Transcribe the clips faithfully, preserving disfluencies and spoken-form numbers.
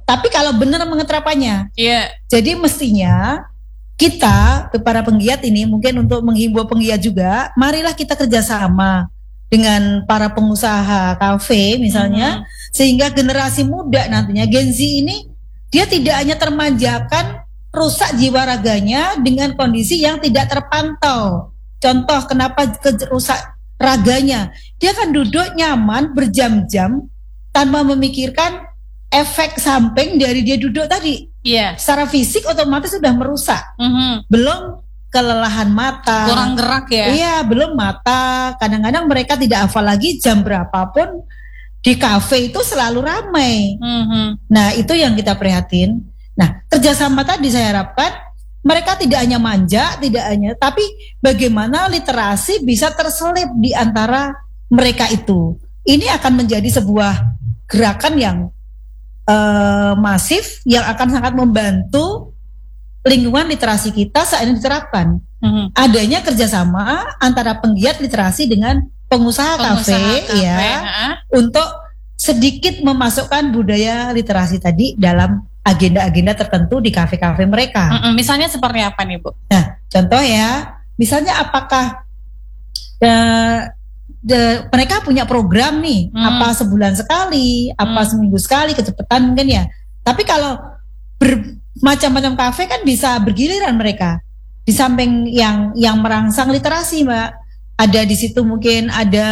tapi kalau benar mengeterapannya. Iya. Jadi mestinya kita para penggiat ini mungkin untuk menghimbau penggiat juga, marilah kita kerjasama dengan para pengusaha kafe misalnya, hmm. sehingga generasi muda nantinya Gen Z ini dia tidak hanya termanjakan rusak jiwa raganya dengan kondisi yang tidak terpantau. Contoh kenapa rusak raganya, dia kan duduk nyaman berjam-jam tanpa memikirkan efek samping dari dia duduk tadi. Iya. Yeah. Secara fisik otomatis sudah merusak. Mm-hmm. Belum kelelahan mata. Kurang gerak ya. Iya, belum mata. Kadang-kadang mereka tidak hafal lagi jam berapapun di kafe itu selalu ramai. Mm-hmm. Nah, itu yang kita prihatin. Nah, kerjasama tadi saya harapkan mereka tidak hanya manja, tidak hanya, tapi bagaimana literasi bisa terselip di antara mereka itu. Ini akan menjadi sebuah gerakan yang uh, masif, yang akan sangat membantu lingkungan literasi kita saat ini diterapkan. Mm-hmm. Adanya kerjasama antara penggiat literasi dengan pengusaha, pengusaha kafe, kafe ya, ha? Untuk sedikit memasukkan budaya literasi tadi dalam agenda-agenda tertentu di kafe-kafe mereka. Mm-mm, misalnya seperti apa nih Bu? Nah, contoh ya, misalnya apakah uh, the, mereka punya program nih, mm. apa sebulan sekali, apa mm. seminggu sekali, kecepatan mungkin ya. Tapi kalau bermacam-macam kafe kan bisa bergiliran mereka. Di samping yang yang merangsang literasi, Mbak, ada di situ mungkin ada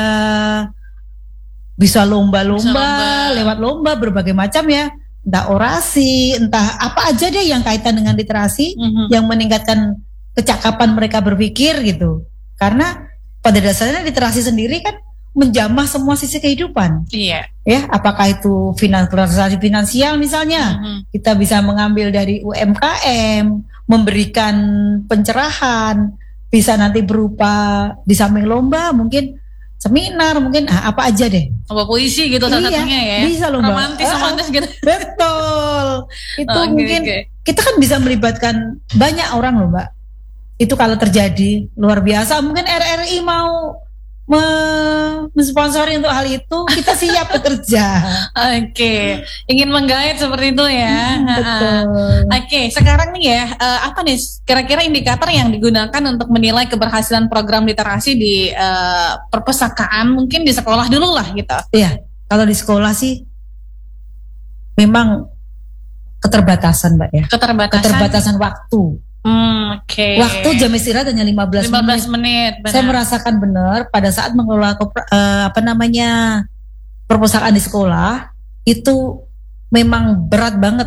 bisa lomba-lomba, bisa lomba. Lewat lomba berbagai macam ya. Entah orasi, entah apa aja deh yang kaitan dengan literasi, mm-hmm. yang meningkatkan kecakapan mereka berpikir gitu. Karena pada dasarnya literasi sendiri kan menjamah semua sisi kehidupan. Iya. Ya, apakah itu finansial finansial misalnya, mm-hmm. kita bisa mengambil dari U M K M, memberikan pencerahan, bisa nanti berupa di samping lomba mungkin seminar mungkin ah, apa aja deh. Lomba puisi gitu salah iya, satunya ya. Bisa lomba. Romantis ah, romantis gitu. Betul. Itu oh, mungkin okay, okay. kita kan bisa melibatkan banyak orang loh, Mbak. Itu kalau terjadi luar biasa. Mungkin R R I mau me- mensponsori untuk hal itu, kita siap bekerja. Oke, okay. Ingin menggait seperti itu ya. Hmm, betul. Oke, okay. Sekarang nih ya, uh, apa nih kira-kira indikator yang digunakan untuk menilai keberhasilan program literasi di uh, perpustakaan? Mungkin di sekolah dulu lah gitu. Iya, kalau di sekolah sih memang keterbatasan, Mbak ya. Keterbatasan. Keterbatasan waktu. Hmm, oke. Okay. Waktu jam istirahat hanya lima belas menit. lima belas menit. Saya merasakan benar pada saat mengelola uh, apa namanya perpustakaan di sekolah itu memang berat banget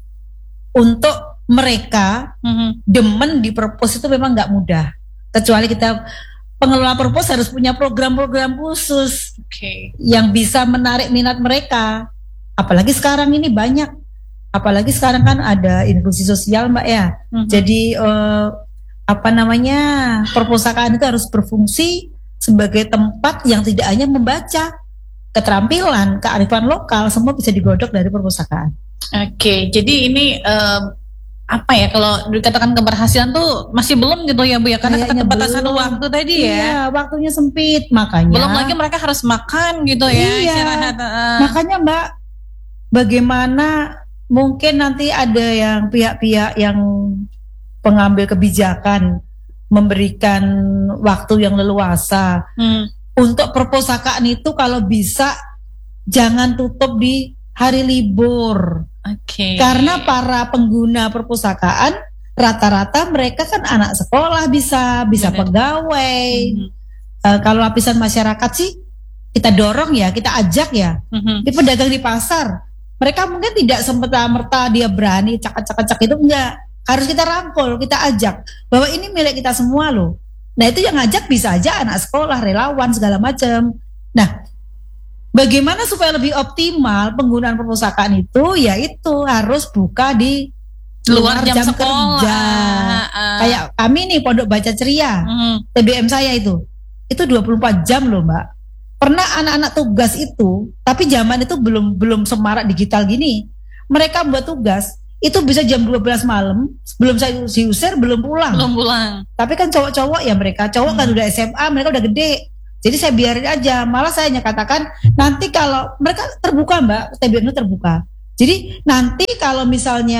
untuk mereka mm-hmm. demen di perpus itu memang nggak mudah. Kecuali kita pengelola perpus harus punya program-program khusus okay. yang bisa menarik minat mereka. Apalagi sekarang ini banyak. Apalagi sekarang kan ada inklusi sosial, Mbak ya. Mm-hmm. Jadi uh, apa namanya perpustakaan itu harus berfungsi sebagai tempat yang tidak hanya membaca, keterampilan, kearifan lokal semua bisa digodok dari perpustakaan. Oke, okay, jadi ini um, apa ya kalau dikatakan keberhasilan tuh masih belum gitu ya Bu ya karena keterbatasan waktu tadi ya. Iya, waktunya sempit makanya. Belum lagi mereka harus makan gitu ya. Iya. Uh. Makanya Mbak, bagaimana mungkin nanti ada yang pihak-pihak yang pengambil kebijakan memberikan waktu yang leluasa hmm. untuk perpustakaan itu kalau bisa jangan tutup di hari libur. Oke. Okay. Karena para pengguna perpustakaan rata-rata mereka kan anak sekolah bisa bisa Bener. pegawai. Hmm. Uh, kalau lapisan masyarakat sih kita dorong ya, kita ajak ya. Hmm. Di pedagang di pasar mereka mungkin tidak semata-merta dia berani cak-cak-cak itu enggak. Harus kita rangkul, kita ajak bahwa ini milik kita semua loh. Nah itu yang ngajak bisa aja anak sekolah, relawan segala macam. Nah bagaimana supaya lebih optimal penggunaan perpustakaan itu? Yaitu harus buka di luar, luar jam, jam kerja. Uh. Kayak kami nih Pondok Baca Ceria, uh. T B M saya itu, itu dua puluh empat jam loh Mbak. Pernah anak-anak tugas itu, tapi zaman itu belum belum semarak digital gini. Mereka buat tugas itu bisa jam dua belas malam, belum saya diusir, belum pulang. Belum pulang. Tapi kan cowok-cowok ya mereka, cowok hmm. kan udah S M A, mereka udah gede. Jadi saya biarin aja. Malah saya hanya katakan nanti kalau mereka terbuka Mbak, T B M itu terbuka. Jadi nanti kalau misalnya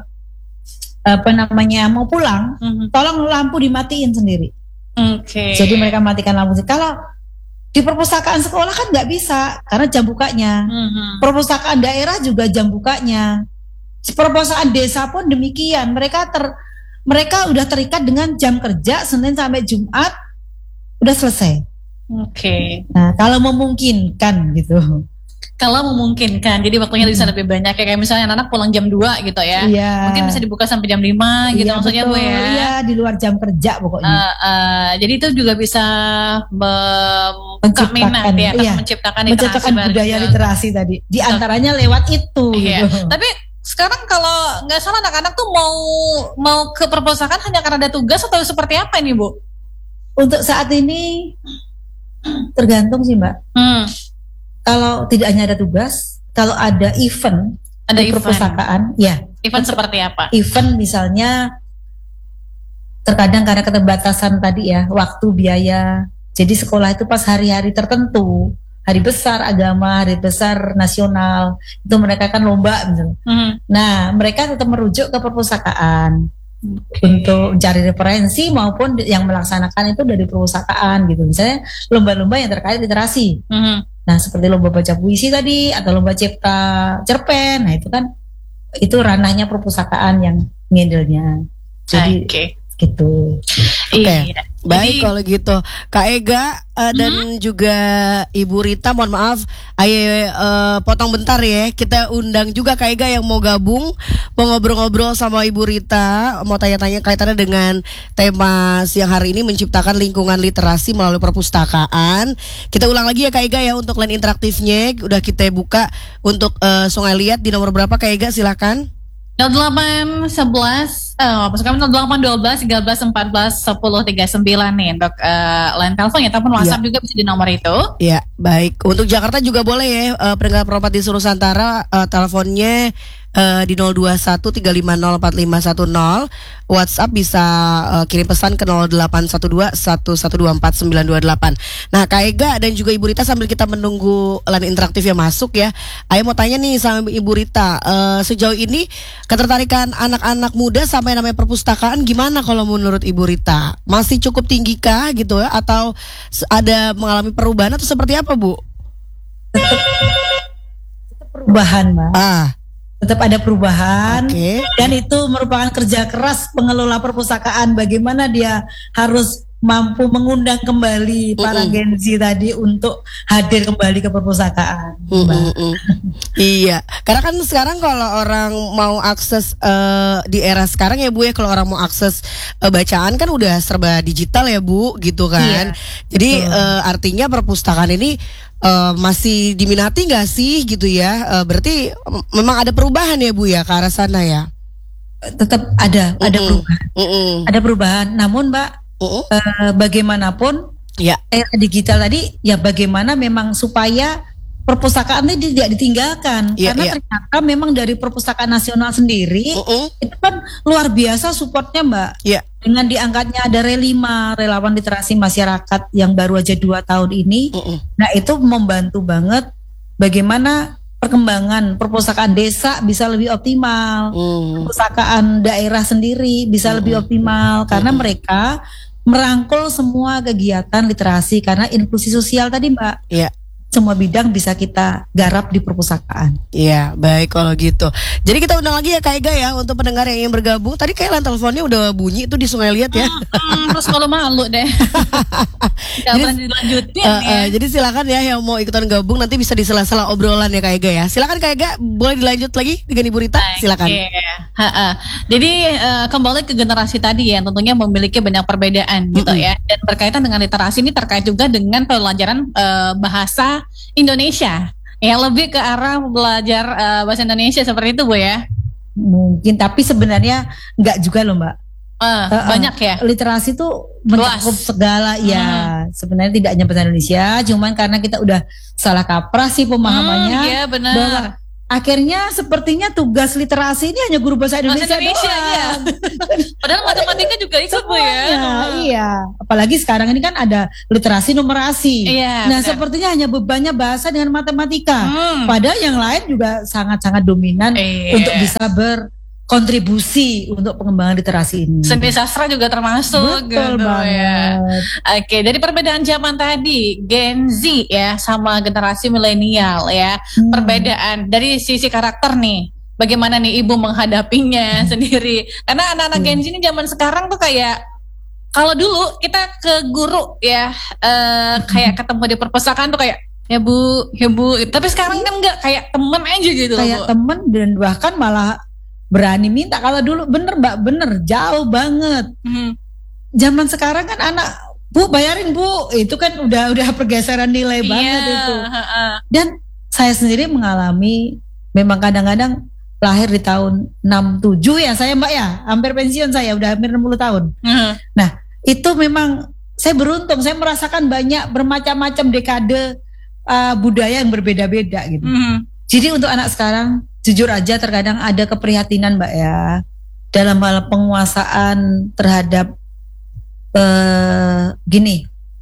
apa namanya mau pulang, mm-hmm. tolong lampu dimatiin sendiri. Oke. Okay. Jadi mereka matikan lampu. Kalau di perpustakaan sekolah kan nggak bisa karena jam bukanya. Mm-hmm. Perpustakaan daerah juga jam bukanya. Perpustakaan desa pun demikian. Mereka ter mereka udah terikat dengan jam kerja Senin sampai Jumat udah selesai. Oke. Okay. Nah, kalau memungkinkan gitu. Kalau memungkinkan, jadi waktunya hmm. bisa lebih banyak ya, kayak misalnya anak pulang jam dua gitu ya. Iya. Mungkin bisa dibuka sampai jam lima gitu, iya, maksudnya Bu ya. Iya, di luar jam kerja pokoknya. Uh, uh, jadi itu juga bisa membuka minat ya, iya, menciptakan literasi, menciptakan budaya literasi tadi. Di antaranya lewat itu iya. gitu. Tapi sekarang kalau nggak salah anak-anak tuh mau mau ke perpustakaan hanya karena ada tugas atau seperti apa ini Bu? Untuk saat ini tergantung sih Mbak. Hmm. Kalau tidak hanya ada tugas, kalau ada event ada di event. perpustakaan, ya. Event seperti apa? Event misalnya terkadang karena keterbatasan tadi ya, waktu, biaya. Jadi sekolah itu pas hari-hari tertentu, hari besar agama, hari besar nasional, itu mereka kan lomba misalnya. Mm-hmm. Nah, mereka tetap merujuk ke perpustakaan. Okay. Untuk mencari referensi maupun yang melaksanakan itu dari perpustakaan gitu. Misalnya lomba-lomba yang terkait literasi. Mm-hmm. Nah, seperti lomba baca puisi tadi atau lomba cipta cerpen. Nah, itu kan itu ranahnya perpustakaan yang ngedelnya. Jadi okay. gitu. Oke. Okay. Iya. Baik. Jadi, kalau gitu Kak Ega uh, dan hmm? juga Ibu Rita, mohon maaf ayo uh, potong bentar ya. Kita undang juga Kak Ega yang mau gabung, mau ngobrol-ngobrol sama Ibu Rita, mau tanya-tanya kaitannya dengan tema siang hari ini, menciptakan lingkungan literasi melalui perpustakaan. Kita ulang lagi ya Kak Ega ya, untuk line interaktifnya udah kita buka untuk uh, Sungai Liat di nomor berapa Kak Ega, silakan. nol delapan sebelas oh, maksud kami nol delapan dua belas tiga belas empat belas sepuluh tiga puluh sembilan nih untuk uh, line telepon ya, ataupun WhatsApp ya. Juga bisa di nomor itu. Iya, baik. Untuk Jakarta juga boleh ya, uh, pendengar Properti Nusantara, uh, teleponnya uh, di nol dua satu tiga lima nol empat lima satu nol. WhatsApp bisa uh, kirim pesan ke nol delapan satu dua satu satu dua empat sembilan dua delapan. Nah, Kak Ega dan juga Ibu Rita, sambil kita menunggu line interaktif yang masuk ya, Ayo mau tanya nih sama Ibu Rita, uh, sejauh ini ketertarikan anak-anak muda sampai namanya perpustakaan gimana kalau menurut Ibu Rita? Masih cukup tinggi kah gitu ya, atau ada mengalami perubahan atau seperti apa Bu? Perubahan Mbak. Ah. Tetap ada perubahan, okay. Dan itu merupakan kerja keras pengelola perpustakaan. Bagaimana dia harus mampu mengundang kembali para uh-uh. Gen Z tadi untuk hadir kembali ke perpustakaan. Uh-uh. Iya, karena kan sekarang kalau orang mau akses uh, di era sekarang ya Bu ya, kalau orang mau akses uh, bacaan kan udah serba digital ya Bu, gitu kan. Iya, jadi uh, artinya perpustakaan ini Uh, masih diminati nggak sih gitu ya? Uh, berarti um, memang ada perubahan ya Bu ya ke arah sana ya? Tetap ada, uh-uh. ada perubahan, uh-uh. ada perubahan. Namun Mbak, uh-uh. uh, bagaimanapun ya. Era digital tadi ya, bagaimana memang supaya perpustakaan ini tidak ditinggalkan, ya, karena ya. Ternyata memang dari perpustakaan nasional sendiri uh-uh. itu kan luar biasa supportnya Mbak. Ya. Dengan diangkatnya ada Relima, relawan literasi masyarakat yang baru aja dua tahun ini, uh-uh. nah itu membantu banget bagaimana perkembangan perpustakaan desa bisa lebih optimal, uh. perpustakaan daerah sendiri bisa uh-uh. lebih optimal, karena uh-uh. mereka merangkul semua kegiatan literasi, karena inklusi sosial tadi Mbak. Iya. Semua bidang bisa kita garap di perpustakaan. Iya, baik kalau gitu. Jadi kita undang lagi ya Kak Ega ya, untuk pendengar yang ingin bergabung. Tadi kayak line teleponnya udah bunyi itu di Sungai Liat ya. Hmm, terus kalau malu deh. Jadi, dilanjutin uh, uh, jadi silakan ya yang mau ikutan gabung, nanti bisa di sela-sela obrolan ya Kak Ega ya. Silakan Kak Ega, boleh dilanjut lagi dengan Ibu Rita. Silakan. Okay. Ha-ha. Jadi uh, kembali ke generasi tadi ya, tentunya memiliki banyak perbedaan gitu mm-hmm. ya. Dan berkaitan dengan literasi ini terkait juga dengan pelajaran uh, bahasa Indonesia. Ya, lebih ke arah belajar uh, bahasa Indonesia seperti itu Bu ya. Mungkin, tapi sebenarnya enggak juga loh Mbak. Uh, uh, banyak ya. Literasi tuh mencakup segala ya. Hmm. Sebenarnya tidak hanya bahasa Indonesia, cuman karena kita udah salah kaprah sih pemahamannya. Hmm, iya benar. Bahwa akhirnya sepertinya tugas literasi ini hanya guru bahasa Indonesia, Bahasa Indonesia, doang. iya. Padahal matematika juga ikut Bu ya. Semuanya, iya. Apalagi sekarang ini kan ada literasi numerasi. Iya, Nah, benar. sepertinya hanya bebannya bahasa dengan matematika. Hmm. Padahal yang lain juga sangat-sangat dominan Iya. untuk bisa berkontribusi untuk pengembangan literasi ini. Seni sastra juga termasuk Betul gitu ya. banget. Oke, dari perbedaan zaman tadi, Gen Z ya sama generasi milenial ya. Hmm. Perbedaan dari sisi karakter nih. Bagaimana nih Ibu menghadapinya sendiri? Karena anak-anak Gen Z ini zaman sekarang tuh kayak kalau dulu kita ke guru ya eh, kayak ketemu di perpustakaan tuh kayak ya Bu, ya Bu. Tapi sekarang kan enggak, kayak temen aja gitu loh, Kayak Bu. temen dan bahkan malah berani minta. Kalau dulu bener Mbak, bener jauh banget. Mhm. Zaman sekarang kan anak, Bu bayarin Bu, itu kan udah udah pergeseran nilai banget Iya, itu. heeh. Dan saya sendiri mengalami, memang kadang-kadang lahir di tahun enam tujuh ya saya Mbak ya, hampir pensiun saya, udah hampir enam puluh tahun. Mhm. Nah itu memang saya beruntung, saya merasakan banyak bermacam-macam dekade uh, budaya yang berbeda-beda gitu. Mhm. Jadi untuk anak sekarang, jujur aja terkadang ada keprihatinan Mbak ya, dalam hal penguasaan terhadap uh, gini.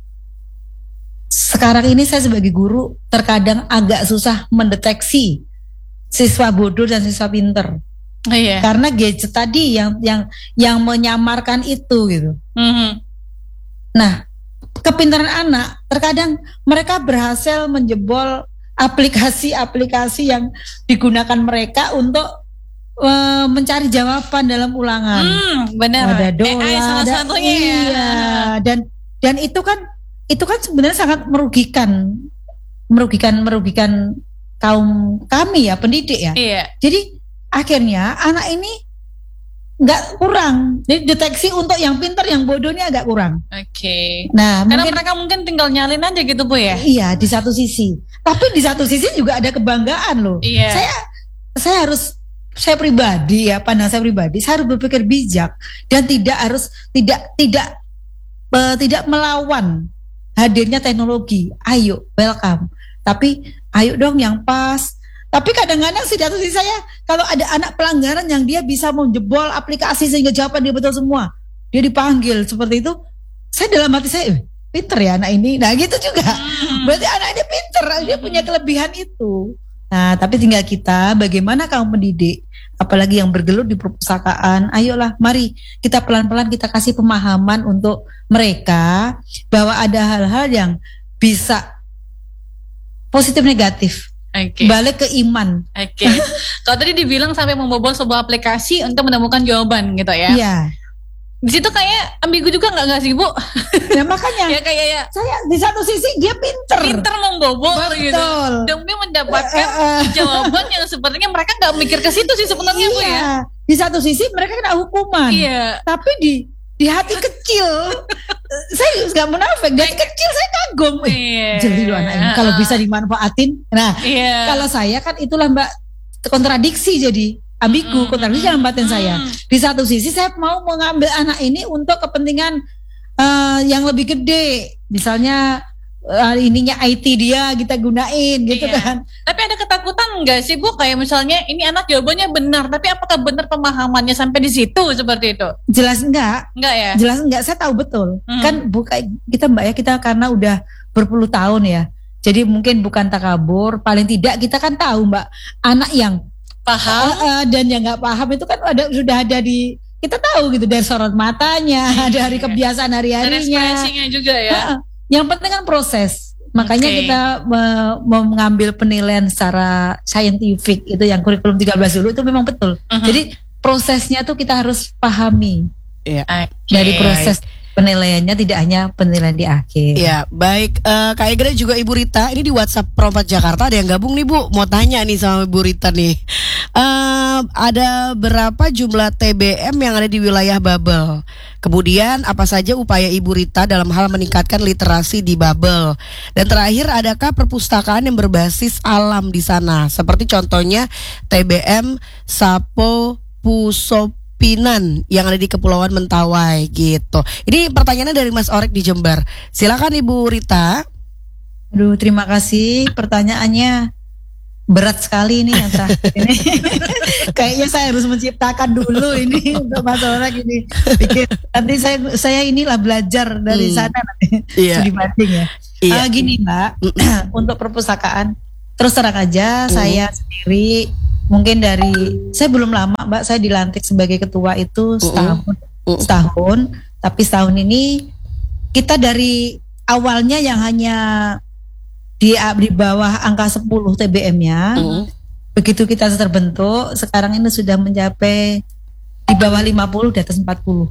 Sekarang ini saya sebagai guru terkadang agak susah mendeteksi siswa bodoh dan siswa pinter. Iya. Karena gadget tadi yang yang yang menyamarkan itu gitu. Mhm. Nah, kepintaran anak terkadang mereka berhasil menjebol aplikasi-aplikasi yang digunakan mereka untuk uh, mencari jawaban dalam ulangan. Hmm, benar. Ada A I dola, salah ada satunya ya. iya. Dan dan itu kan itu kan sebenarnya sangat merugikan, merugikan, merugikan kaum kami ya pendidik ya. Iya. Jadi akhirnya anak ini nggak kurang. Jadi deteksi untuk yang pintar, yang bodohnya agak kurang. Oke. Nah, Karena mungkin mereka mungkin tinggal nyalin aja gitu Bu ya. iya di satu sisi. Tapi di satu sisi juga ada kebanggaan loh. Iya. Saya saya harus saya pribadi ya, pandang saya pribadi, saya harus berpikir bijak dan tidak harus tidak tidak eh, tidak melawan hadirnya teknologi. Ayo, welcome. Tapi ayo dong yang pas. Tapi kadang-kadang sih di satu sisi saya, kalau ada anak pelanggaran yang dia bisa menjebol aplikasi sehingga jawaban dia betul semua, dia dipanggil seperti itu, saya dalam hati saya, eh, pinter ya anak ini. Nah gitu juga. Hmm. Berarti anak ini pinter, dia punya kelebihan itu. Nah tapi tinggal kita, bagaimana kaum pendidik, apalagi yang bergelut di perpustakaan, ayolah mari kita pelan-pelan kita kasih pemahaman untuk mereka bahwa ada hal-hal yang bisa positif negatif. Oke. Balik ke iman. Oke. Kalau tadi dibilang sampai membobol sebuah aplikasi untuk menemukan jawaban gitu ya. Iya. Di situ kayak ambigu juga nggak nggak sih Bu? Nah makanya Ya kayak ya saya di satu sisi dia pinter. pinter membobol gitu Betul. demi mendapatkan Eh, eh, eh. jawaban yang sepertinya mereka nggak mikir ke situ sih sebenarnya Bu ya. Iya. Di satu sisi mereka kena hukuman. Iya. Tapi di di hati kecil saya nggak munafik, di hati kecil saya kagum. Eh, Iya. jeli loh anak ini kalau bisa dimanfaatin. Nah, Iya. kalau saya kan itulah Mbak kontradiksi jadi ambigu, Mm, kontradiksi mm, dalam batin mm. saya. Di satu sisi saya mau mengambil anak ini untuk kepentingan eh, yang lebih gede, misalnya eh, ininya I T dia kita gunain gitu Iya. kan. Tapi ada ketakutan nggak sih Bu? Kayak misalnya ini anak jawabannya benar, tapi apakah benar pemahamannya sampai di situ seperti itu? Jelas enggak? Enggak ya? Jelas enggak, saya tahu betul. Hmm. Kan bukan kita Mbak ya, kita karena udah berpuluh tahun ya. Jadi mungkin bukan takabur, paling tidak kita kan tahu Mbak, anak yang Paham? eh, eh, dan yang nggak paham itu kan ada sudah ada di kita tahu gitu dari sorot matanya, dari kebiasaan Dan hari-harinya. ekspresinya juga ya. Heeh. Yang penting kan proses. Makanya Oke. kita me- me- mengambil penilaian secara saintifik itu yang kurikulum tiga belas dulu itu memang betul. Mhm. Jadi prosesnya tuh kita harus pahami. Iya. Oke. Dari proses penilaiannya tidak hanya penilaian di akhir. Ya, baik. Eh, Kak Egra juga Ibu Rita. Ini di WhatsApp Perompat Jakarta ada yang gabung nih Bu. Mau tanya nih sama Ibu Rita nih. Eh, ada berapa jumlah T B M yang ada di wilayah Babel? Kemudian apa saja upaya Ibu Rita dalam hal meningkatkan literasi di Babel? Dan terakhir, adakah perpustakaan yang berbasis alam di sana? Seperti contohnya T B M Sapo Pusop Pinan yang ada di Kepulauan Mentawai gitu. Ini pertanyaannya dari Mas Orek di Jember. Silakan Ibu Rita. Aduh, terima kasih pertanyaannya. berat sekali ini yang terakhir ini. Kayaknya saya harus menciptakan dulu ini untuk Mas Orak ini. Bikin, nanti saya saya inilah belajar dari hmm. sana nanti. Iya. Studi banding ya. Iya. Uh, gini Mbak, untuk perpustakaan terus terang aja hmm. saya sendiri mungkin dari saya belum lama Mbak, saya dilantik sebagai ketua itu setahun hmm. setahun, tapi setahun ini kita dari awalnya yang hanya di di bawah angka sepuluh T B M-nya. Mm. Begitu kita terbentuk, sekarang ini sudah mencapai di bawah lima puluh, di atas empat puluh.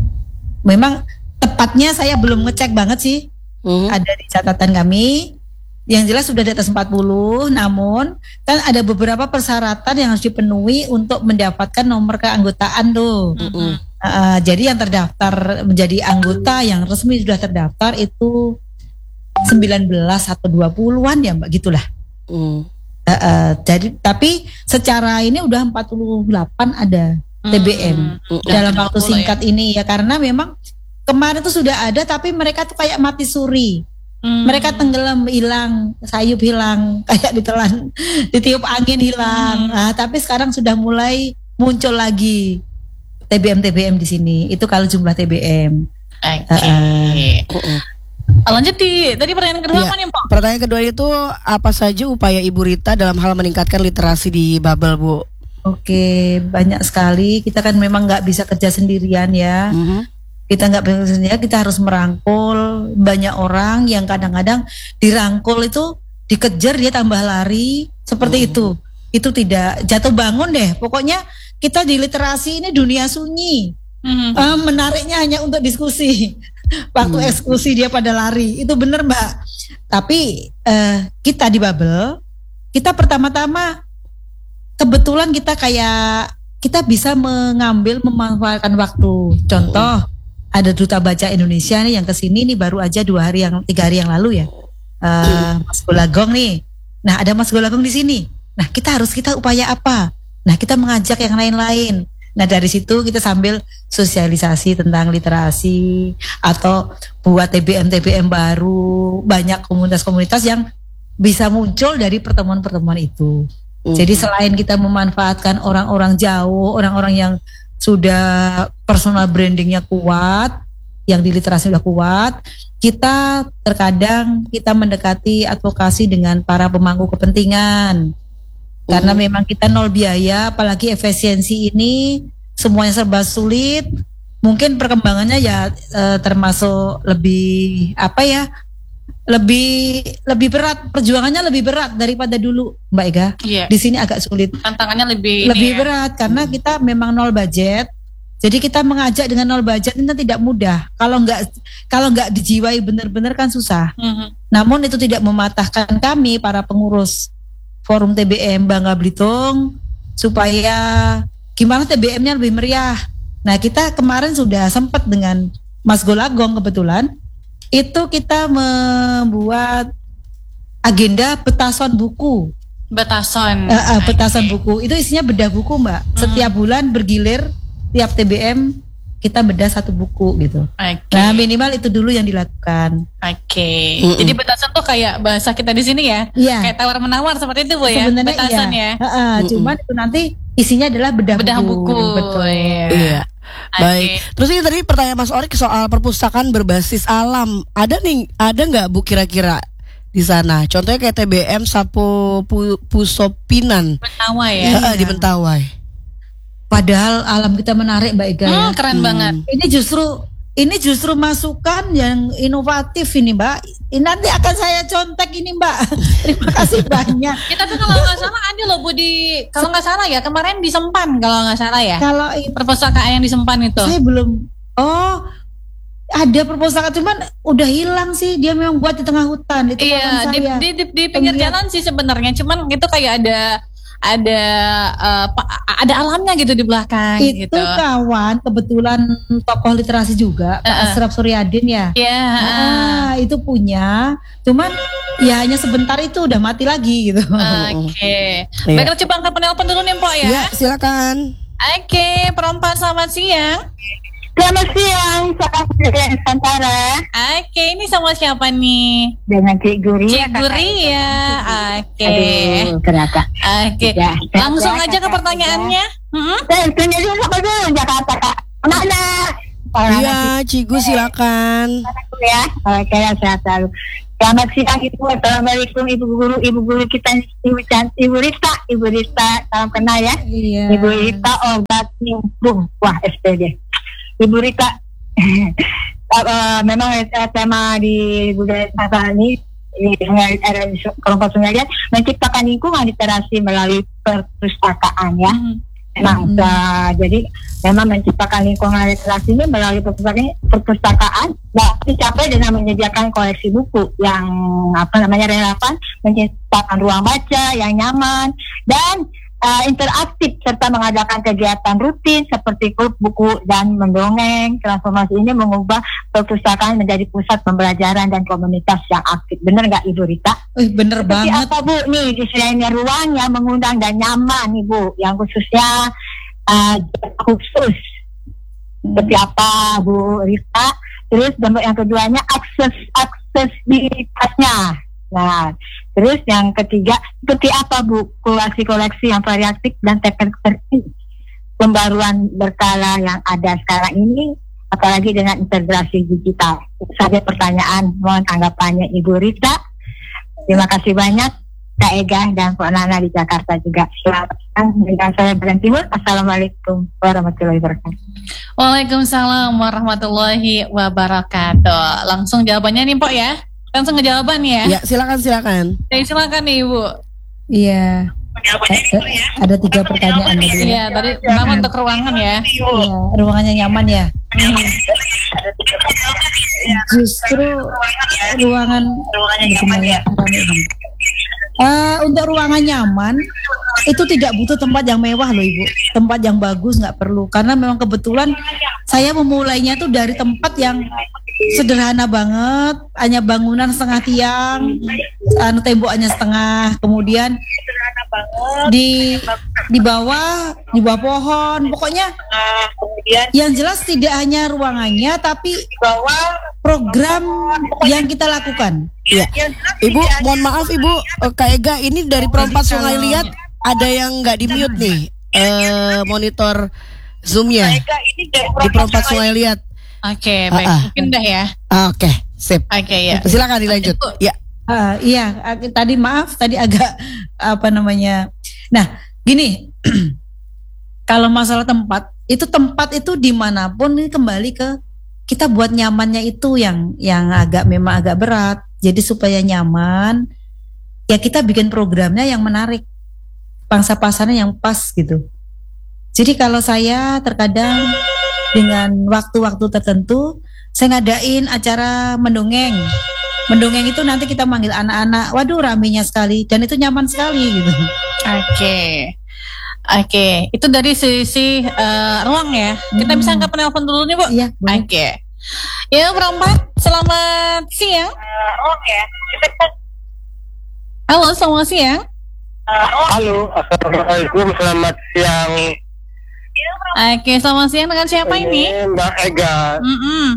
Memang tepatnya saya belum ngecek banget sih. Mm. Ada di catatan kami. Yang jelas sudah di atas empat puluh, namun kan ada beberapa persyaratan yang harus dipenuhi untuk mendapatkan nomor keanggotaan tuh. Mm-hmm. Uh, jadi yang terdaftar menjadi anggota yang resmi sudah terdaftar itu sembilan belas atau dua puluhan ya Mbak, gitulah. Mm. Uh, uh, jadi tapi secara ini udah empat puluh delapan ada mm. T B M mm. dalam waktu singkat ya. Ini ya, karena memang kemarin tuh sudah ada tapi mereka tuh kayak mati suri. Mm. Mereka tenggelam, hilang, sayup hilang, kayak ditelan, ditiup angin hilang. Mm. Nah, tapi sekarang sudah mulai muncul lagi T B M T B M di sini. Itu kalau jumlah T B M. Oke. Okay. Uh, uh. Lanjut di tadi pertanyaan kedua ya, apa nih Pak? Pertanyaan kedua itu apa saja upaya Ibu Rita dalam hal meningkatkan literasi di Babel, Bu? Oke, banyak sekali. Kita kan memang nggak bisa kerja sendirian ya. Mm-hmm. Kita nggak bisa sendirian, kita harus merangkul banyak orang yang kadang-kadang dirangkul itu dikejar dia tambah lari seperti mm. itu. Itu tidak jatuh bangun deh. Pokoknya kita di literasi ini dunia sunyi. Mm-hmm. Uh, menariknya hanya untuk diskusi. Waktu hmm. eksekusi dia pada lari. Itu benar Mbak. Tapi uh, kita di Babel, kita pertama-tama kebetulan kita kayak kita bisa mengambil memanfaatkan waktu. Contoh ada Duta Baca Indonesia nih yang kesini nih baru aja dua hari yang tiga hari yang lalu ya. Uh, Mas Golagong nih. Nah ada Mas Golagong di sini. Nah kita harus kita upaya apa? Nah kita mengajak yang lain-lain. Nah dari situ kita sambil sosialisasi tentang literasi atau buat T B M T B M baru, banyak komunitas-komunitas yang bisa muncul dari pertemuan-pertemuan itu. Mm. Jadi selain kita memanfaatkan orang-orang jauh, orang-orang yang sudah personal brandingnya kuat, yang di literasi sudah kuat, kita terkadang kita mendekati advokasi dengan para pemangku kepentingan. Karena memang kita nol biaya, apalagi efisiensi ini semuanya serba sulit. Mungkin perkembangannya ya e, termasuk lebih apa ya, lebih lebih berat, perjuangannya lebih berat daripada dulu, Mbak Ega. Yeah. Di sini agak sulit. Tantangannya lebih lebih ya. berat karena kita memang nol budget. Jadi kita mengajak dengan nol budget itu tidak mudah. Kalau nggak kalau nggak dijiwai benar-benar kan susah. Mm-hmm. Namun itu tidak mematahkan kami para pengurus Forum T B M Bangka Belitung supaya gimana T B M-nya lebih meriah. Nah kita kemarin sudah sempat dengan Mas Golagong kebetulan itu kita membuat agenda petasan buku. Petasan. Uh, uh, petasan okay. buku itu isinya bedah buku Mbak. Hmm. Setiap bulan bergilir tiap T B M kita bedah satu buku gitu. Okay. Nah minimal itu dulu yang dilakukan. Oke. Okay. Mm-mm. Jadi petasan tuh kayak bahasa kita di sini ya. Yeah. Kayak tawar menawar seperti itu Bu ya. Sebenarnya petasan iya. ya. Uh, uh, cuman itu nanti isinya adalah bedah, bedah buku. buku. Betul. Iya. iya. Okay. Baik. Terus ini tadi pertanyaan Mas Orik soal perpustakaan berbasis alam. Ada nih, ada nggak Bu kira-kira di sana? Contohnya kayak T B M Sapo Pu, Pusopinan. Mentawai ya. Iya. Di Mentawai. Padahal alam kita menarik Mbak Ega hmm, ya. Keren hmm. banget. Ini justru ini justru masukan yang inovatif ini Mbak. Ini nanti akan saya contek ini Mbak. Terima kasih banyak. Ya, tapi kalau nggak salah ada loh Bu di kalau nggak salah ya kemarin di Sempan kalau nggak salah ya. Kalau itu, perpustakaan yang di Sempan itu. Saya belum. Oh ada perpustakaan cuman udah hilang sih, dia memang buat di tengah hutan itu. Iya di, di, di, di pinggir Pengiat. jalan sih sebenarnya, cuman itu kayak ada ada uh, ada alamnya gitu di belakang. Itu gitu. Kawan kebetulan tokoh literasi juga Pak uh-uh. Asraf Suryadin ya. Iya. Yeah. Nah, itu punya, cuman ya hanya sebentar itu udah mati lagi gitu. Oke. Okay. Yeah. Baiklah coba angkat penelpon dulu nih Pak ya. Iya silakan. Oke, okay, perempuan selamat siang. Selamat siang, salam dari Nusantara. Oke, ini sama siapa nih? Dengan Cik Guri. Cik Guri ya. Oke. Aduh, kenapa? Oke. Ya, Langsung ya, aja ke kakak, pertanyaannya. Hmm? Eh, tanya dulu apa dulu Jakarta, Kak. Mana? Iya, Cigu silakan. Ya, oke, sehat selalu. Selamat siang Ibu. Assalamualaikum Ibu Guru, Ibu Guru kita Ibu Cantik, Ibu Rita, Ibu Rita, salam kenal ya. Iya. Ibu Rita obat nyambung. Wah, S P D. Ibu Rita. uh, memang uh, tema di budaya Nusantara ini di kelompok Sungai Liat menciptakan lingkungan literasi melalui perpustakaan ya. Hmm. Memang Hmm. uh, jadi memang menciptakan lingkungan literasi ini melalui perpustakaan, perpustakaan dapat dicapai dengan menyediakan koleksi buku yang apa namanya relevan, menciptakan ruang baca yang nyaman dan uh, interaktif serta mengadakan kegiatan rutin seperti klub buku dan mendongeng. Transformasi ini mengubah perpustakaan menjadi pusat pembelajaran dan komunitas yang aktif. Benar nggak Ibu Rita? Wih, bener Seperti banget. apa Bu nih desainnya ruang yang mengundang dan nyaman nih Bu, yang khususnya uh, khusus seperti apa Bu Rita. Terus bentuk yang keduanya akses aksesibilitasnya. Nah, terus yang ketiga seperti apa Bu koleksi-koleksi yang variatif dan teknik pembaruan berkala yang ada sekarang ini, apalagi dengan integrasi digital. Itu saja pertanyaan, mohon tanggapannya Ibu Rita. Terima kasih banyak Kak Ega dan Pak Nana di Jakarta juga. Selamat siang dengan saya Bren Timur. Assalamualaikum warahmatullahi wabarakatuh. Waalaikumsalam warahmatullahi wabarakatuh. Langsung jawabannya nih Pok ya. Langsung ke jawaban ya. Ya, silakan silakan. Jadi silakan nih Ibu. Iya. Eh, ada tiga pertanyaan tadi. Iya, tadi pertama untuk ruangan ya. Iya, ruangannya nyaman ya. Justru ruangan ruangannya Uh, untuk ruangan nyaman itu tidak butuh tempat yang mewah loh Ibu, tempat yang bagus nggak perlu, karena memang kebetulan saya memulainya tuh dari tempat yang sederhana banget, hanya bangunan setengah tiang, anu temboknya setengah, kemudian di di bawah di bawah pohon, pokoknya yang jelas tidak hanya ruangannya tapi program yang kita lakukan. Ya, Ibu, mohon maaf Ibu, eh, Kak Ega ini dari Perempat Sungai Liat ada yang nggak di mute nih, eh, monitor Zoom-nya di Perempat Sungai Liat. Oke, baik. Ah, ah. Mungkin udah ya. Ah, Oke, sip. Oke ya. Silakan dilanjut. Ya. Uh, iya, uh, tadi maaf, tadi agak apa namanya. Nah, gini, kalau masalah tempat, itu tempat itu dimanapun ini kembali ke kita buat nyamannya itu yang yang agak memang agak berat. Jadi supaya nyaman, ya kita bikin programnya yang menarik, pangsa pasarnya yang pas gitu. Jadi kalau saya terkadang dengan waktu-waktu tertentu, saya ngadain acara mendongeng. Mendongeng itu nanti kita manggil anak-anak, waduh ramenya sekali, dan itu nyaman sekali gitu. Oke. Oke, itu dari sisi uh, ruang ya. Kita Hmm. bisa angkat penelpon dulu nih, Bu. Iya, boleh. Oke. Ya, Perempat, selamat siang. Oke. Halo, selamat siang. Halo, assalamualaikum, selamat siang. Oke, selamat siang dengan siapa ini? Mbak Ega. Mm-mm.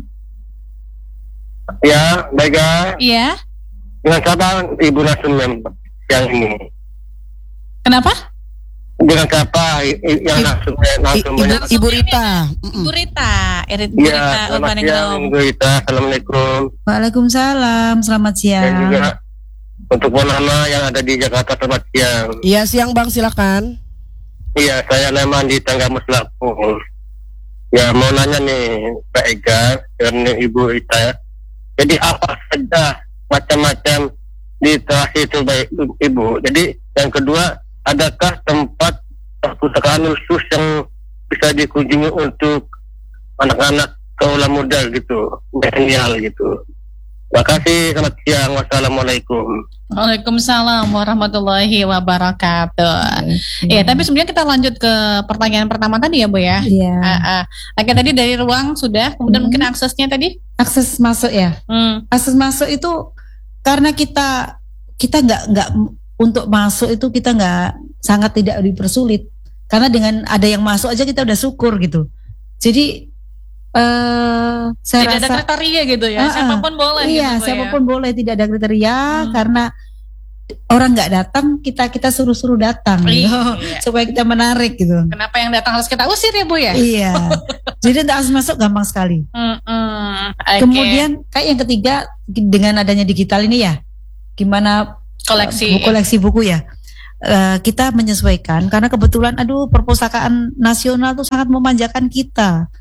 Ya, Mbak Ega. Iya. Dengan siapa Ibu Nasum yang yang ini? Kenapa? Dengan siapa i- i- yang I- Nasum I- Nasum Ibu, banyak? Ibu Rita. Mm-mm. Bu Rita, Irit Bu Ya, Rita selamat Urban siang Ground. Ibu Rita. Assalamualaikum. Waalaikumsalam, selamat Dan siang. juga untuk Bu Nana yang ada di Jakarta, selamat siang. Iya, siang Bang, silakan. Iya, saya Leman di Tanggamus Lampung. Ya, mau nanya nih Mbak Ega dan Ibu Rita. Jadi apa saja macam-macam literasi itu baik Ibu. Jadi yang kedua, adakah tempat perpustakaan khusus yang bisa dikunjungi untuk anak-anak kaula muda gitu, milenial gitu. Terima kasih, selamat siang, wassalamualaikum. Waalaikumsalam warahmatullahi wabarakatuh. Ya, tapi sebenarnya kita lanjut ke pertanyaan pertama tadi ya, Bu ya. Iya. Ah, ah. Oke, tadi dari ruang sudah, kemudian Hmm. mungkin aksesnya tadi. Akses masuk ya. Hmm. Akses masuk itu karena kita kita nggak nggak untuk masuk itu kita nggak sangat tidak dipersulit, karena dengan ada yang masuk aja kita udah syukur gitu. Jadi eh saya Tidak ada rasa kriteria gitu ya, Ah, ah. siapapun boleh iya, gitu, Bu, siapapun boleh, tidak ada kriteria Hmm. karena orang nggak datang, kita kita suruh-suruh datang gitu. Iya. Supaya kita menarik gitu. Kenapa yang datang harus kita usir ya Bu ya? Iya. Jadi untuk akses masuk gampang sekali. Mm-mm. Oke. Kemudian kayak yang ketiga dengan adanya digital ini ya, gimana koleksi. buku koleksi buku ya. Eh, kita menyesuaikan karena kebetulan aduh perpustakaan nasional tuh sangat memanjakan kita.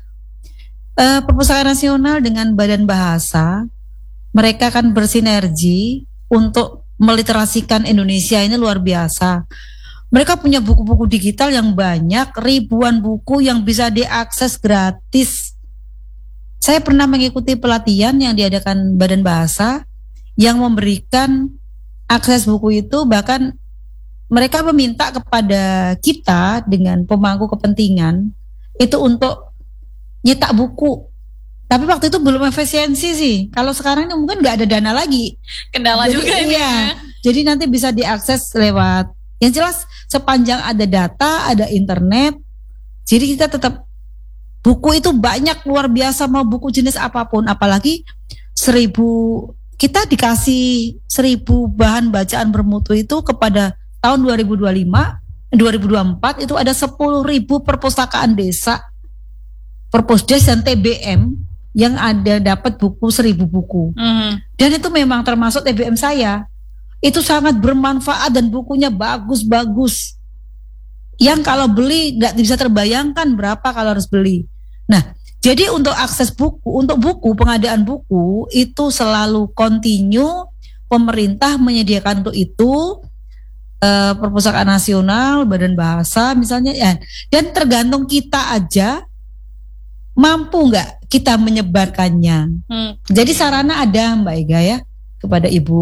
Eh, perpustakaan nasional dengan Badan Bahasa mereka kan bersinergi untuk meliterasikan Indonesia ini luar biasa. Mereka punya buku-buku digital yang banyak, ribuan buku yang bisa diakses gratis. Saya pernah mengikuti pelatihan yang diadakan Badan Bahasa yang memberikan akses buku itu, bahkan mereka meminta kepada kita dengan pemangku kepentingan itu untuk nyetak buku. Tapi waktu itu belum efisiensi sih. Kalau sekarang ini mungkin nggak ada dana lagi. Kendala Jadi, juga ini iya. ya. Jadi nanti bisa diakses lewat. Yang jelas sepanjang ada data, ada internet. Jadi kita tetap buku itu banyak luar biasa, mau buku jenis apapun. Apalagi seribu kita dikasih seribu bahan bacaan bermutu itu kepada tahun dua ribu dua puluh lima, dua ribu dua puluh empat itu ada sepuluh ribu perpustakaan desa, Perpusdes dan T B M yang ada dapat buku seribu buku. Mhm. Dan itu memang termasuk T B M saya. Itu sangat bermanfaat dan bukunya bagus-bagus. Yang kalau beli nggak bisa terbayangkan berapa kalau harus beli. Nah, jadi untuk akses buku, untuk buku, pengadaan buku itu selalu kontinu, pemerintah menyediakan untuk itu. Uh, Perpustakaan Nasional, Badan Bahasa misalnya ya, dan tergantung kita aja mampu nggak kita menyebarkannya. Hmm. Jadi sarana ada Mbak Ega ya kepada ibu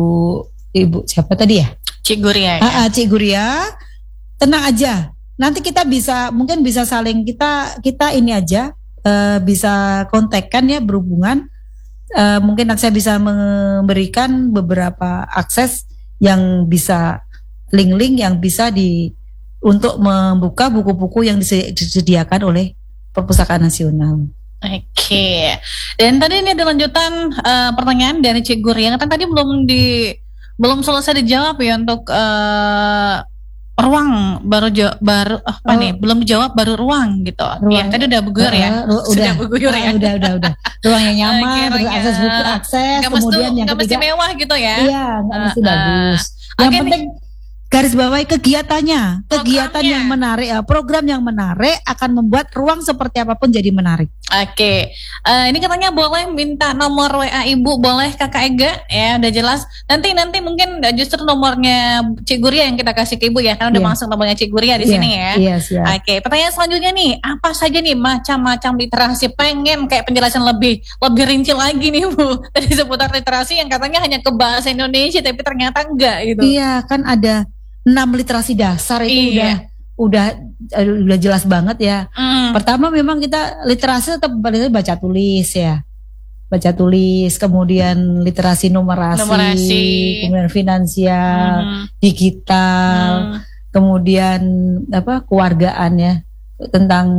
ibu siapa tadi ya? Cik Guria ya. Ah, ah, Cik Guria, tenang aja. Nanti kita bisa mungkin bisa saling kita kita ini aja uh, bisa kontakkan ya berhubungan. Uh, mungkin saya bisa memberikan beberapa akses yang bisa link-link yang bisa di untuk membuka buku-buku yang disediakan oleh Perpustakaan Nasional. Oke. Dan tadi ini ada lanjutan uh, pertanyaan dari Cik Guria. Kan tadi belum di belum selesai dijawab ya untuk uh, ruang baru jo, baru apa Oh. nih? Belum dijawab baru ruang gitu. Ya, Ruang. tadi udah bergulir ya. Uh, Sudah udah, bergulir ya. uh, udah, udah, udah. Ruang yang nyaman, Oke, terus ruang akses yang- buku, akses, Nggak mesti, kemudian yang nggak mesti ketiga, mewah gitu ya. iya, nggak mesti Uh, uh. bagus. Yang Oke, penting garis bawahi kegiatannya, kegiatan Programnya. yang menarik, ya, program yang menarik akan membuat ruang seperti apapun jadi menarik. Oke, Eh, ini katanya boleh minta nomor W A Ibu, boleh Kakak Ega? Ya, udah jelas. Nanti nanti mungkin justru nomornya Cik Guria yang kita kasih ke Ibu ya, karena udah Iya. masuk nomornya Cik Guria di Iya, sini ya. Iya, siap. Oke, pertanyaan selanjutnya nih, apa saja nih macam-macam literasi? Pengen kayak penjelasan lebih lebih rinci lagi nih Bu, tadi seputar literasi yang katanya hanya ke bahasa Indonesia, tapi ternyata enggak gitu. Iya, kan ada enam literasi dasar itu Iya. udah udah udah jelas banget ya. Hmm. Pertama memang kita literasi tetap baca tulis ya. Baca tulis, kemudian literasi numerasi, Numerasi. kemudian finansial, Hmm. digital, Hmm. kemudian apa kewargaan ya, tentang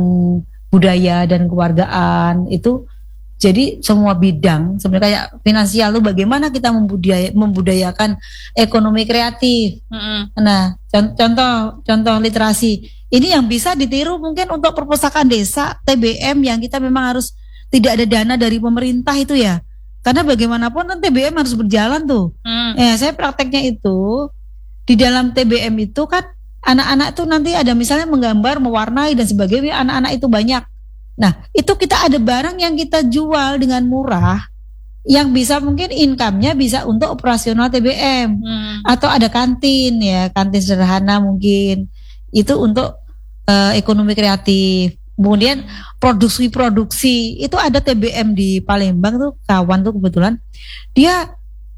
budaya dan kewargaan itu. Jadi semua bidang sebenarnya kayak finansial tuh bagaimana kita membudaya, membudayakan ekonomi kreatif. Hmm. Nah, con- contoh contoh literasi ini yang bisa ditiru mungkin untuk perpustakaan desa T B M yang kita memang harus tidak ada dana dari pemerintah itu ya. Karena bagaimanapun kan T B M harus berjalan tuh. Hmm. Ya, saya prakteknya itu di dalam T B M itu kan anak-anak tuh nanti ada misalnya menggambar, mewarnai dan sebagainya, anak-anak itu banyak. Nah, itu kita ada barang yang kita jual dengan murah yang bisa mungkin income-nya bisa untuk operasional T B M. Hmm. Atau ada kantin ya, kantin sederhana mungkin itu untuk eh, ekonomi kreatif. Kemudian produksi-produksi itu ada T B M di Palembang tuh, kawan tuh kebetulan dia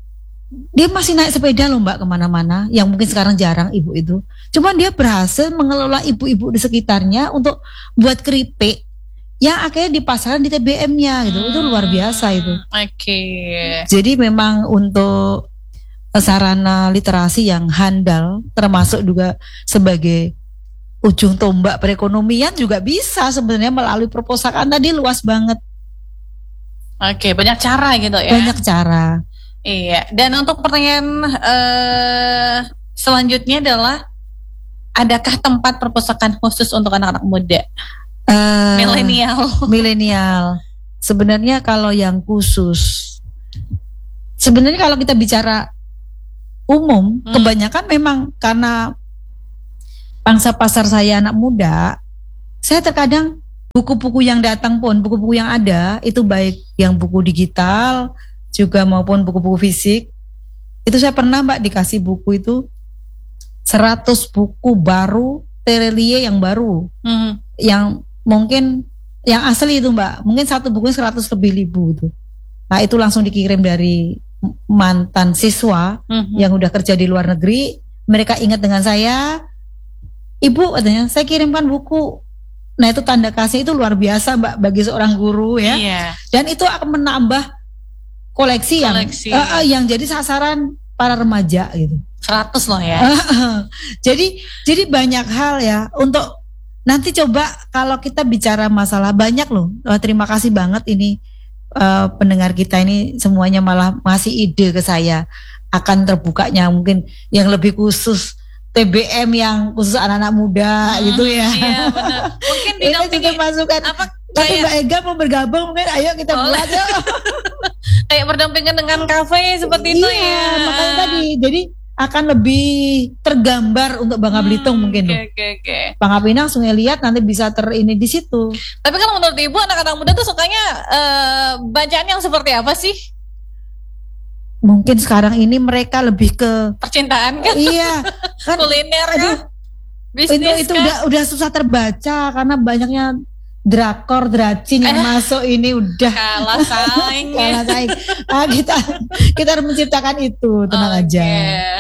dia masih naik sepeda loh Mbak kemana-mana, yang mungkin sekarang jarang ibu itu. Cuman dia berhasil mengelola ibu-ibu di sekitarnya untuk buat keripik yang akhirnya dipasarkan di T B M-nya gitu. Itu luar biasa itu. Oke. Jadi memang untuk sarana literasi yang handal, termasuk juga sebagai ujung tombak perekonomian juga bisa sebenarnya melalui perpustakaan tadi luas banget. Oke, banyak cara gitu ya. Banyak cara. Iya. Dan untuk pertanyaan uh, selanjutnya adalah, adakah tempat perpustakaan khusus untuk anak-anak muda? Uh, milenial. Milenial. Sebenarnya kalau yang khusus, sebenarnya kalau kita bicara umum, hmm. kebanyakan memang karena pangsa pasar saya anak muda, saya terkadang buku-buku yang datang pun, buku-buku yang ada, itu baik yang buku digital juga maupun buku-buku fisik. Itu saya pernah Mbak dikasih buku itu seratus buku baru, Terelie yang baru. Hmm. Yang mungkin yang asli itu Mbak, mungkin satu buku seratus lebih ribu itu. Nah, itu langsung dikirim dari mantan siswa hmm. yang udah kerja di luar negeri. Mereka ingat dengan saya, Ibu katanya, saya kirimkan buku. Nah, itu tanda kasih itu luar biasa Mbak bagi seorang guru ya. Iya. Dan itu akan menambah koleksi, koleksi. yang uh, uh, yang jadi sasaran para remaja gitu. seratus loh ya. Uh, uh. Jadi jadi banyak hal ya untuk nanti coba kalau kita bicara masalah banyak loh. Uh, terima kasih banget ini uh, pendengar kita ini semuanya malah ngasih ide ke saya akan terbukanya mungkin yang lebih khusus T B M yang khusus anak-anak muda hmm, gitu ya. Iya benar. Mungkin didampingi masukan. Apa tapi Mbak Ega mau bergabung mungkin ayo kita oh. buat yuk. Kayak berdampingan dengan kafe seperti itu iya, ya. Makanya tadi jadi akan lebih tergambar untuk Bangka Belitung hmm, mungkin. Oke okay, oke okay, oke. Okay. Bangka Pinang, Sungai Liat nanti bisa ter ini di situ. Tapi kalau menurut Ibu anak-anak muda tuh sukanya uh, bacaan yang seperti apa sih? Mungkin sekarang ini mereka lebih ke percintaan kan? Iya, kan kuliner kan? Bisnis itu, itu kan? udah udah susah terbaca karena banyaknya drakor, dracin yang eh, masuk ini udah kalah saing. kalah saing. Nah, kita kita harus menciptakan itu, tenang okay. aja.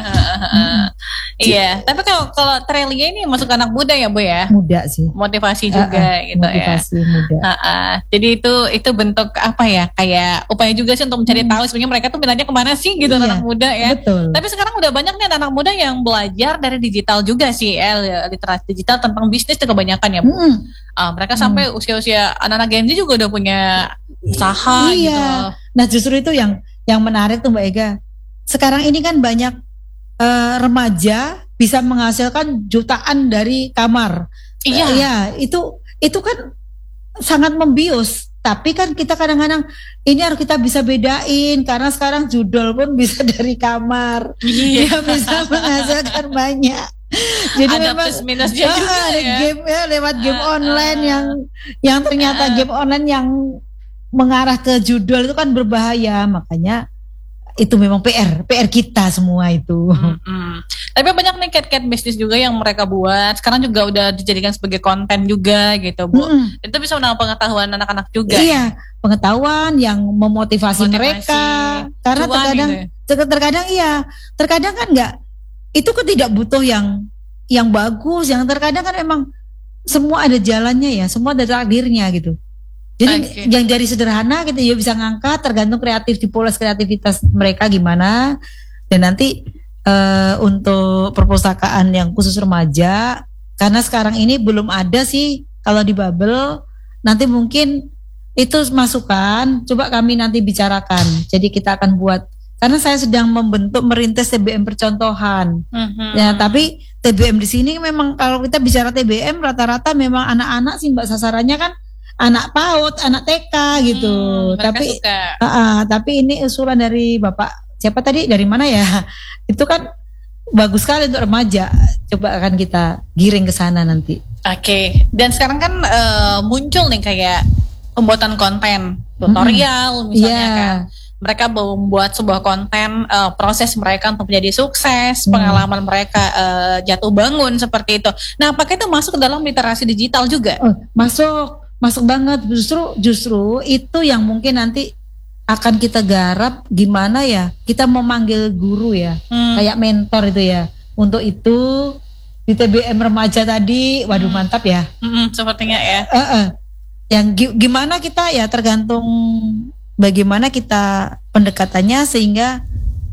hmm. Iya, tapi kalau kalau Terelie ini masuk anak muda ya Bu ya? Muda sih. Motivasi juga uh, uh, gitu motivasi ya. Motivasi muda. Uh, uh. Jadi itu itu bentuk apa ya? Kayak upaya juga sih untuk mencari hmm. tahu sebenarnya mereka tuh minatnya kemana sih gitu iya, anak muda ya. Betul. Tapi sekarang udah banyak nih anak muda yang belajar dari digital juga sih, ya, literasi digital tentang bisnis itu kebanyakan ya Bu. Hmm. Uh, mereka hmm. sampai usia-usia anak-anak Gen Z juga udah punya usaha iya. gitu. Nah justru itu yang yang menarik tuh Mbak Ega. Sekarang ini kan banyak uh, remaja bisa menghasilkan jutaan dari kamar. Iya. Uh, iya, itu itu kan sangat membius. Tapi kan kita kadang-kadang ini harus kita bisa bedain karena sekarang judul pun bisa dari kamar. Iya. Dia bisa menghasilkan banyak. Jadi ada memang plus minusnya uh, juga ada ya. game ya lewat game uh, online uh, yang yang ternyata uh, game online yang mengarah ke judul itu kan berbahaya, makanya itu memang P R P R kita semua itu. Mm-hmm. Tapi banyak nih cat-cat bisnis juga yang mereka buat sekarang juga udah dijadikan sebagai konten juga gitu Bu. Mm-hmm. Itu bisa menambah pengetahuan anak-anak juga. Iya, pengetahuan yang memotivasi, memotivasi mereka. Karena terkadang gitu ya? terkadang iya, terkadang kan enggak itu kan tidak butuh yang yang bagus, yang terkadang kan memang semua ada jalannya ya, semua ada takdirnya gitu. Jadi okay. yang dari sederhana kita ya bisa ngangkat, tergantung kreatif di pola kreativitas mereka gimana. Dan nanti uh, untuk perpustakaan yang khusus remaja, karena sekarang ini belum ada sih kalau di Babel, nanti mungkin itu masukan, coba kami nanti bicarakan. Jadi kita akan buat. Karena saya sedang membentuk merintis T B M percontohan. Mm-hmm. Ya, tapi T B M di sini memang kalau kita bicara T B M rata-rata memang anak-anak sih Mbak, sasarannya kan anak PAUD, anak T K gitu. Hmm, tapi uh, uh, tapi ini usulan dari Bapak siapa tadi, dari mana ya? Itu kan bagus sekali untuk remaja. Coba akan kita giring ke sana nanti. Oke. Okay. Dan sekarang kan uh, muncul nih kayak pembuatan konten tutorial mm-hmm. misalnya yeah. kan. Mereka membuat sebuah konten uh, proses mereka untuk menjadi sukses, hmm. pengalaman mereka uh, jatuh bangun seperti itu. Nah, apakah itu masuk ke dalam literasi digital juga? Oh, masuk, masuk banget. Justru, justru itu yang mungkin nanti akan kita garap gimana ya? Kita memanggil guru ya, hmm. kayak mentor itu ya. Untuk itu di T B M remaja tadi, waduh hmm. mantap ya. Hmm, sepertinya ya. Uh, uh. Yang gimana kita ya tergantung. Bagaimana kita pendekatannya sehingga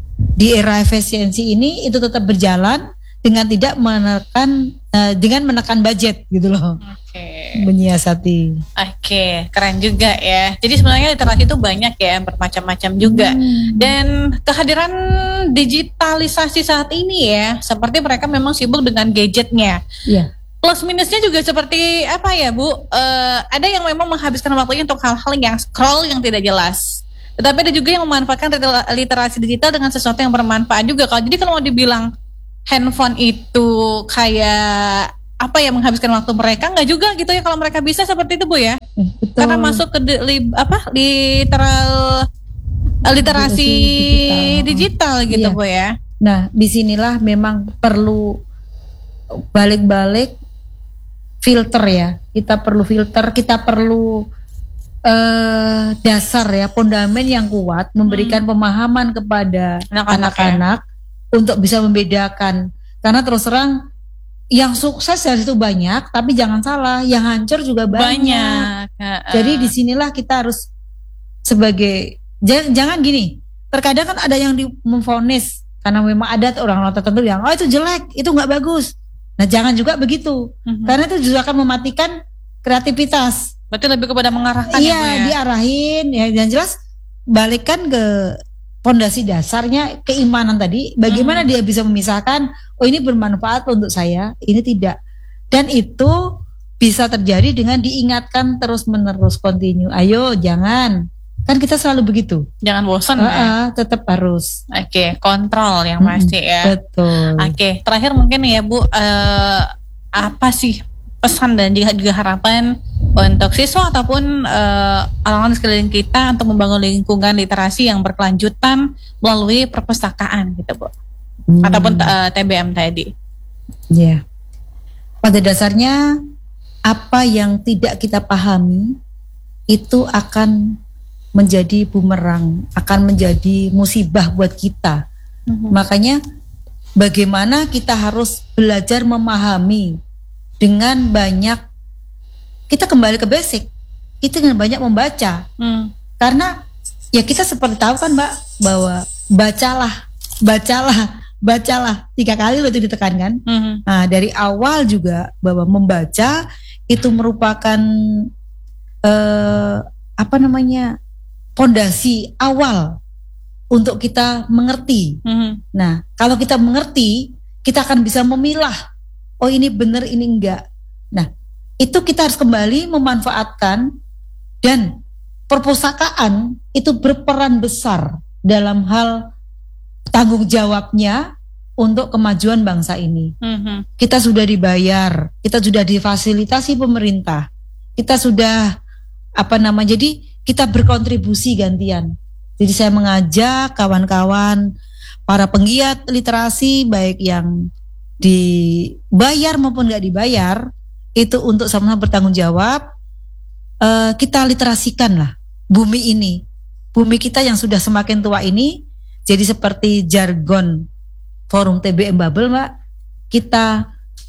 di era efisiensi ini itu tetap berjalan dengan tidak menekan uh, dengan menekan budget gitu loh. Oke. Okay. Menyiasati. Oke. Oke, keren juga ya. Jadi sebenarnya literasi itu banyak ya, bermacam-macam juga. Hmm. Dan kehadiran digitalisasi saat ini ya, seperti mereka memang sibuk dengan gadgetnya. Iya. Plus minusnya juga seperti apa ya Bu? Uh, ada yang memang menghabiskan waktunya untuk hal-hal yang scroll yang tidak jelas. Tetapi ada juga yang memanfaatkan literasi digital dengan sesuatu yang bermanfaat juga. Kalau jadi kalau mau dibilang handphone itu kayak apa ya menghabiskan waktu mereka, nggak juga gitu ya kalau mereka bisa seperti itu Bu ya. Betul. Karena masuk ke de, li, apa literal literasi digital, digital gitu iya. Bu ya. Nah disinilah memang perlu balik-balik filter ya. Kita perlu filter, kita perlu uh, dasar ya, fondamen yang kuat, memberikan hmm. pemahaman kepada anak-anak ya. Untuk bisa membedakan. Karena terus terang yang sukses dari situ banyak, tapi jangan salah, yang hancur juga banyak. banyak. Uh, Jadi disinilah kita harus sebagai jangan, jangan gini. Terkadang kan ada yang memvonis karena memang ada orang-orang tertentu yang oh itu jelek, itu nggak bagus. Nah jangan juga begitu, uh-huh. karena itu juga akan mematikan kreativitas. Berarti lebih kepada mengarahkan. Iya, ya, diarahin ya. Yang jelas balikkan ke fondasi dasarnya keimanan tadi, bagaimana hmm. dia bisa memisahkan, oh ini bermanfaat untuk saya, ini tidak. Dan itu bisa terjadi dengan diingatkan terus-menerus, continue. Ayo, jangan. Kan kita selalu begitu. Jangan bosan uh, ya. Uh, tetap harus. Oke, okay, kontrol yang pasti hmm, ya. Betul. Oke, okay, terakhir mungkin ya Bu, uh, apa sih pesan dan juga, juga harapan untuk siswa ataupun uh, orang-orang di sekeliling kita untuk membangun lingkungan literasi yang berkelanjutan melalui perpustakaan gitu Bu, hmm. ataupun uh, T B M tadi. Ya, yeah. Pada dasarnya apa yang tidak kita pahami itu akan menjadi bumerang, akan menjadi musibah buat kita. Hmm. Makanya bagaimana kita harus belajar memahami dengan banyak, kita kembali ke basic, kita dengan banyak membaca, hmm. karena ya kita seperti tahu kan Mbak bahwa bacalah, bacalah, bacalah tiga kali loh itu ditekankan. Hmm. Nah dari awal juga bahwa membaca itu merupakan eh, apa namanya fondasi awal untuk kita mengerti. Hmm. Nah kalau kita mengerti, kita akan bisa memilah. Oh ini benar, ini enggak. Nah itu kita harus kembali memanfaatkan, dan perpustakaan itu berperan besar dalam hal tanggung jawabnya untuk kemajuan bangsa ini. Mm-hmm. Kita sudah dibayar, kita sudah difasilitasi pemerintah, kita sudah apa nama, jadi kita berkontribusi gantian. Jadi saya mengajak kawan-kawan para penggiat literasi baik yang dibayar maupun nggak dibayar itu untuk sama-sama bertanggung jawab. Uh, kita literasikan lah bumi ini, bumi kita yang sudah semakin tua ini. Jadi seperti jargon forum T B M Bubble Mbak, kita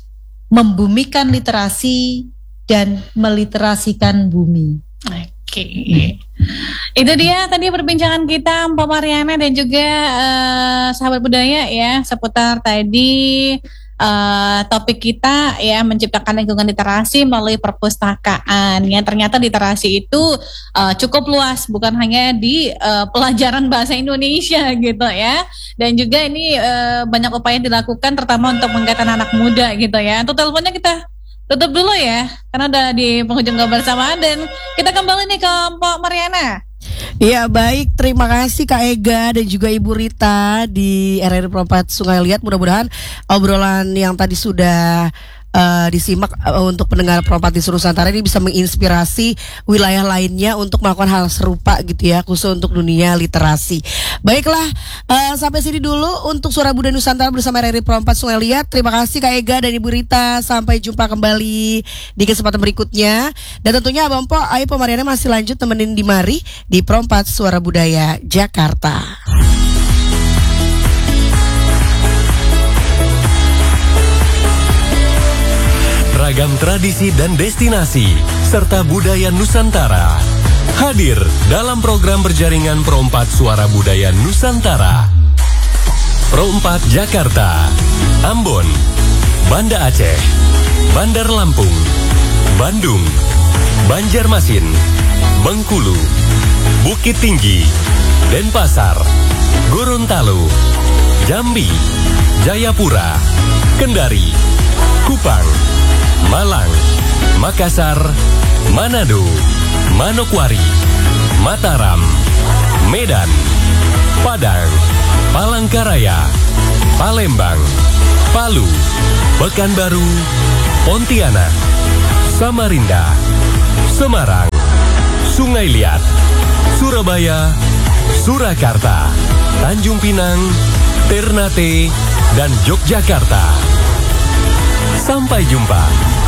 membumikan literasi dan meliterasikan bumi. Oke, okay. Itu dia tadi perbincangan kita Mbak Mariana dan juga uh, sahabat budaya ya seputar tadi uh, topik kita ya, menciptakan lingkungan literasi melalui perpustakaan. Yang ternyata literasi itu uh, cukup luas, bukan hanya di uh, pelajaran bahasa Indonesia gitu ya. Dan juga ini uh, banyak upaya yang dilakukan terutama untuk menggait anak muda gitu ya. Untuk teleponnya kita tutup dulu ya, karena udah di penghujung kebersamaan, dan kita kembali nih ke Mbak Mariana. Iya baik, terima kasih Kak Ega dan juga Ibu Rita di R R I Perempat Sungai Liat. Mudah-mudahan obrolan yang tadi sudah uh, disimak uh, untuk pendengar Perempat di seluruh Nusantara ini bisa menginspirasi wilayah lainnya untuk melakukan hal serupa gitu ya, khusus untuk dunia literasi. Baiklah, uh, sampai sini dulu untuk Suara Budaya Nusantara bersama R R I Perempat Sungai Liat. Terima kasih Kak Ega dan Ibu Rita. Sampai jumpa kembali di kesempatan berikutnya. Dan tentunya Abang Po, Ayo Mariana masih lanjut temenin di mari di Perempat Suara Budaya Jakarta. Ragam tradisi dan destinasi serta budaya Nusantara hadir dalam program berjaringan Perempat Suara Budaya Nusantara. Perempat Jakarta, Ambon, Banda Aceh, Bandar Lampung, Bandung, Banjarmasin, Bengkulu, Bukit Tinggi, Denpasar, Gorontalo, Jambi, Jayapura, Kendari, Kupang, Malang, Makassar, Manado, Manokwari, Mataram, Medan, Padang, Palangkaraya, Palembang, Palu, Pekanbaru, Pontianak, Samarinda, Semarang, Sungai Liat, Surabaya, Surakarta, Tanjung Pinang, Ternate, dan Yogyakarta. Sampai jumpa.